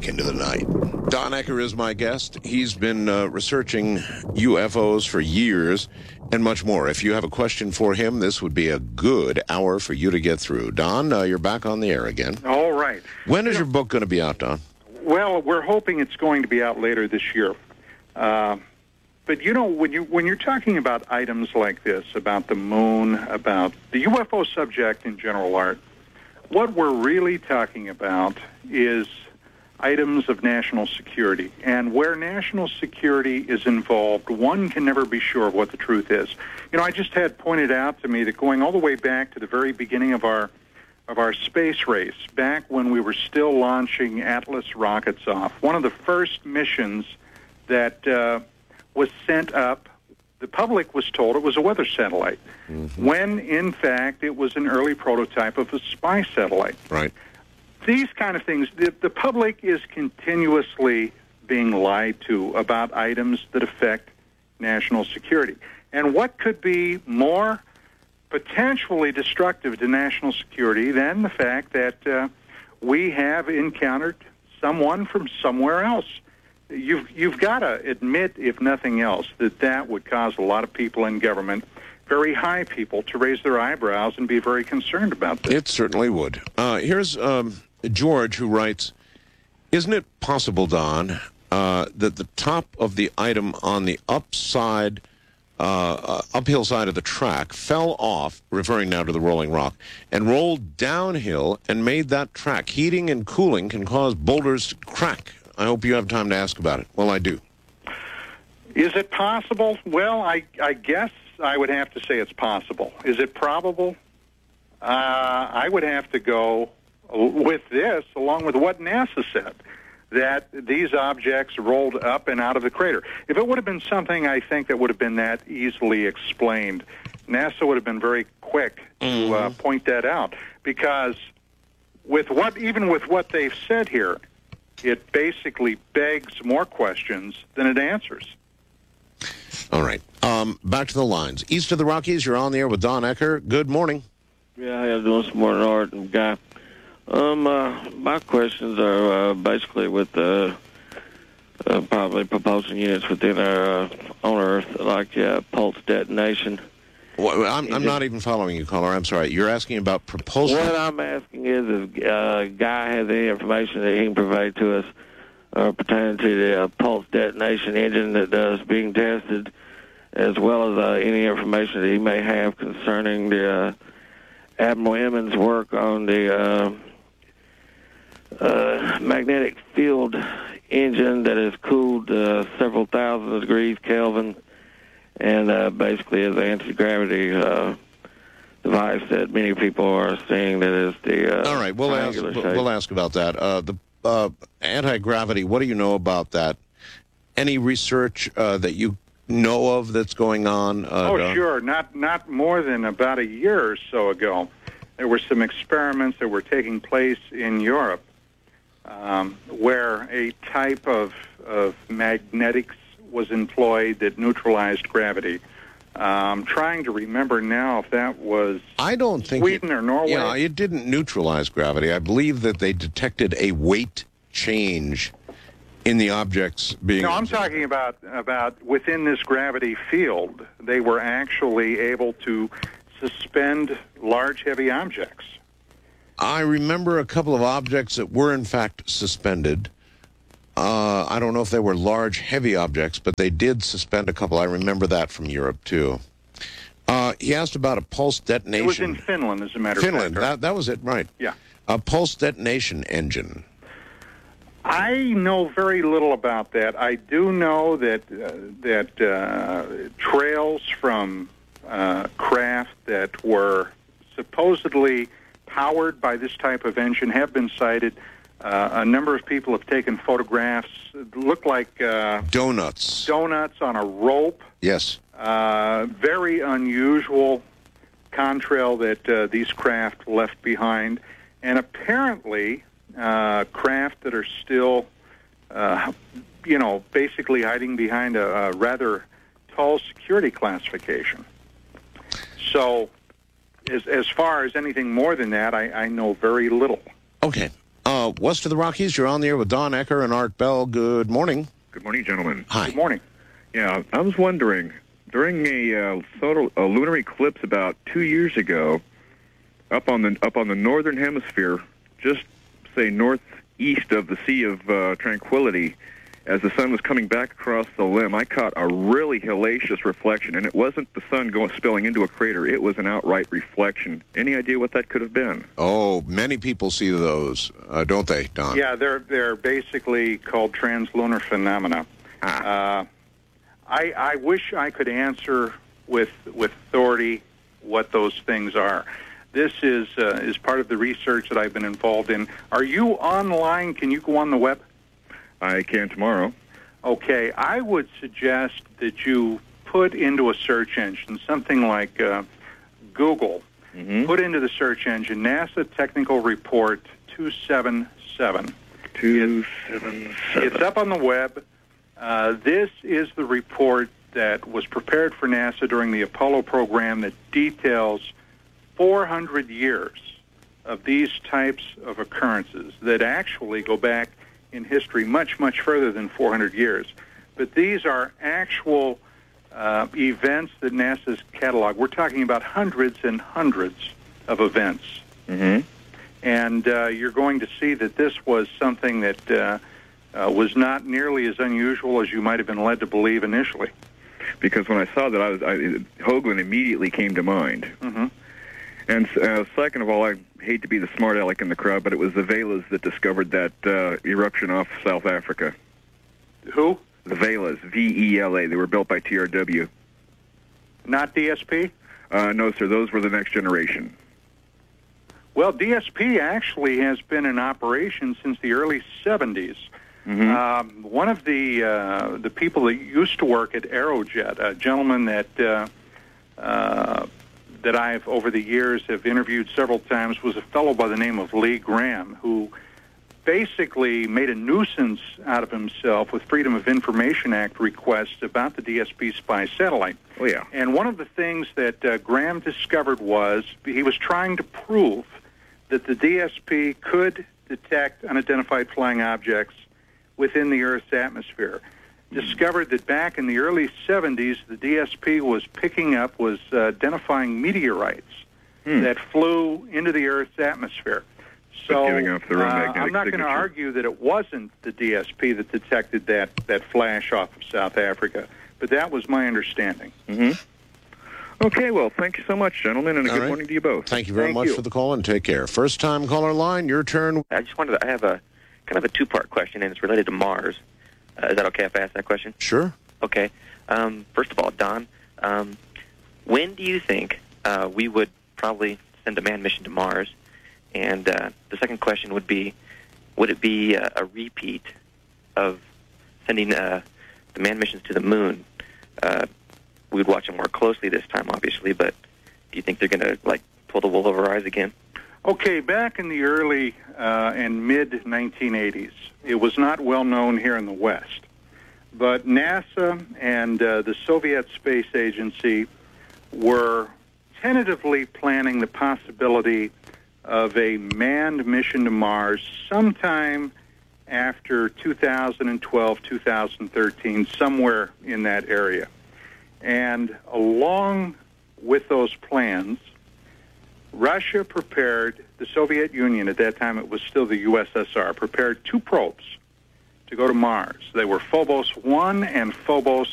back into the night. Don Ecker is my guest. He's been researching UFOs for years and much more. If you have a question for him, this would be a good hour for you to get through. Don, you're back on the air again. All right. When is your book going to be out, Don? Well, we're hoping it's going to be out later this year. But you know, when you're talking about items like this, about the moon, about the UFO subject in general, Art, what we're really talking about is items of national security. And where national security is involved, one can never be sure of what the truth is. You know, I just had pointed out to me that going all the way back to the very beginning of our space race, back when we were still launching Atlas rockets off, one of the first missions that was sent up, the public was told it was a weather satellite, when in fact it was an early prototype of a spy satellite. Right. These kind of things, the public is continuously being lied to about items that affect national security. And what could be more potentially destructive to national security than the fact that we have encountered someone from somewhere else? You've got to admit, if nothing else, that would cause a lot of people in government, very high people, to raise their eyebrows and be very concerned about this. It certainly would. Here's George, who writes, isn't it possible, Don, that the top of the item on the uphill side of the track fell off, referring now to the rolling rock, and rolled downhill and made that track? Heating and cooling can cause boulders to crack. I hope you have time to ask about it. Well, I do. Is it possible? Well, I guess I would have to say it's possible. Is it probable? I would have to go with this, along with what NASA said, that these objects rolled up and out of the crater. If it would have been something, I think, that would have been that easily explained, NASA would have been very quick to point that out. Because even with what they've said here, it basically begs more questions than it answers. All right. Back to the lines. East of the Rockies, you're on the air with Don Ecker. Good morning. Yeah, how you doing this morning, Art and Guy? My questions are basically with probably propulsion units within our on Earth, like pulse detonation. Well, I'm not even following you, caller. I'm sorry. You're asking about propulsion? What I'm asking is if Guy has any information that he can provide to us pertaining to the pulse detonation engine that is being tested, as well as any information that he may have concerning the Admiral Emmons' work on the magnetic field engine that is cooled several thousand degrees Kelvin, and basically is an anti-gravity device that many people are saying that is the all right, we'll ask about that. The anti-gravity, what do you know about that? Any research that you know of that's going on? Sure. Not more than about a year or so ago, there were some experiments that were taking place in Europe where a type of magnetics was employed that neutralized gravity. I'm trying to remember now if that was Sweden or Norway. Yeah, it didn't neutralize gravity. I believe that they detected a weight change in the objects being... No, I'm talking about within this gravity field, they were actually able to suspend large, heavy objects. I remember a couple of objects that were, in fact, suspended. I don't know if they were large, heavy objects, but they did suspend a couple. I remember that from Europe, too. He asked about a pulse detonation. It was in Finland, as a matter of fact. Finland, that was it, right. Yeah. A pulse detonation engine. I know very little about that. I do know that trails from craft that were supposedly powered by this type of engine have been sighted. A number of people have taken photographs. It looked like donuts on a rope. Yes. Very unusual contrail that these craft left behind. And apparently, craft that are still, basically hiding behind a rather tall security classification. So, as far as anything more than that, I know very little. Okay. west of the Rockies. You're on the air with Don Ecker and Art Bell. Good morning. Good morning, gentlemen. Hi. Good morning. Yeah, I was wondering, during a lunar eclipse about 2 years ago, up on the northern hemisphere, just say northeast of the Sea of Tranquility, as the sun was coming back across the limb, I caught a really hellacious reflection, and it wasn't the sun spilling into a crater. It was an outright reflection. Any idea what that could have been? Oh, many people see those, don't they, Don? Yeah, they're basically called translunar phenomena. I wish I could answer with authority what those things are. This is part of the research that I've been involved in. Are you online? Can you go on the web? I can tomorrow. Okay, I would suggest that you put into a search engine something like Google. Mm-hmm. Put into the search engine NASA Technical Report 277. 277. It's up on the web. This is the report that was prepared for NASA during the Apollo program that details 400 years of these types of occurrences that actually go back in history much, much further than 400 years. But these are actual events that NASA's catalog. We're talking about hundreds and hundreds of events. Mm-hmm. And you're going to see that this was something that was not nearly as unusual as you might have been led to believe initially. Because when I saw that, Hoagland immediately came to mind. Mm-hmm. And second of all, I hate to be the smart aleck in the crowd, but it was the Velas that discovered that eruption off South Africa. Who? The Velas, V-E-L-A. They were built by TRW. Not DSP? No, sir. Those were the next generation. Well, DSP actually has been in operation since the early 70s. Mm-hmm. One of the people that used to work at Aerojet, a gentleman that I've over the years have interviewed several times, was a fellow by the name of Lee Graham, who basically made a nuisance out of himself with Freedom of Information Act requests about the DSP spy satellite. Oh, yeah. And one of the things that Graham discovered was he was trying to prove that the DSP could detect unidentified flying objects within the Earth's atmosphere. Discovered that back in the early 70s, the DSP was identifying meteorites that flew into the Earth's atmosphere. So giving off their own magnetic I'm not going to signature. argue that it wasn't the DSP that detected that flash off of South Africa, but that was my understanding. Mm-hmm. Okay, well, thank you so much, gentlemen, and a All good right. morning to you both. Thank you very Thank much you. for the call, and take care. First-time caller line, your turn. I have a kind of a two-part question, and it's related to Mars. Is that okay if I ask that question? Sure. Okay. First of all, Don, when do you think we would probably send a manned mission to Mars? And the second question would be, would it be a repeat of sending the manned missions to the moon? We would watch them more closely this time, obviously, but do you think they're going to pull the wool over our eyes again? Okay, back in the early and mid-1980s, it was not well known here in the West, but NASA and the Soviet Space Agency were tentatively planning the possibility of a manned mission to Mars sometime after 2012, 2013, somewhere in that area. And along with those plans, Russia prepared, the Soviet Union, at that time it was still the USSR, prepared two probes to go to Mars. They were Phobos 1 and Phobos